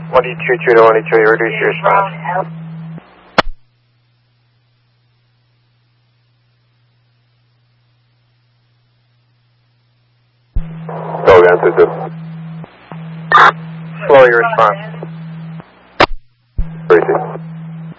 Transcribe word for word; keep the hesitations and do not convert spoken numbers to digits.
one two two to one two, you reduce your response. Go again, two two. Slow your response.